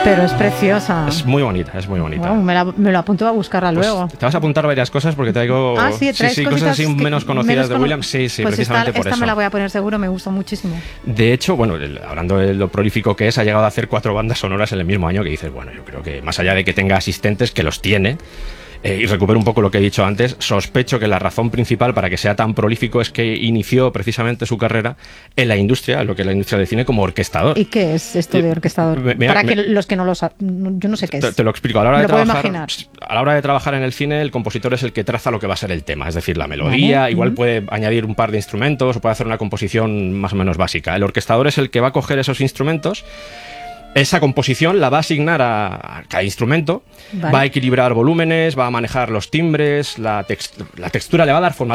Pero es preciosa. Es muy bonita, es muy bonita. Bueno, me lo apunto a buscarla Pues luego. te vas a apuntar varias cosas porque traigo cosas así menos conocidas de Williams. Sí, pues precisamente por esta eso. me la voy a poner seguro, me gusta muchísimo. De hecho, bueno, hablando de lo prolífico que es, ha llegado a hacer 4 bandas sonoras en el mismo año, que dices, bueno, yo creo que más allá de que tenga asistentes, que los tiene, y recupero un poco lo que he dicho antes, sospecho que la razón principal para que sea tan prolífico es que inició precisamente su carrera en la industria, lo que es la industria del cine, como orquestador. ¿Y qué es esto de orquestador? Para que los que no lo saben, yo no sé qué es. Te lo explico. A la hora de trabajar en el cine, el compositor es el que traza lo que va a ser el tema, es decir, la melodía, igual puede añadir un par de instrumentos o puede hacer una composición más o menos básica. El orquestador es el que va a coger esos instrumentos. Esa composición la va a asignar a cada instrumento, va a equilibrar volúmenes, va a manejar los timbres, la textura, le va a dar forma.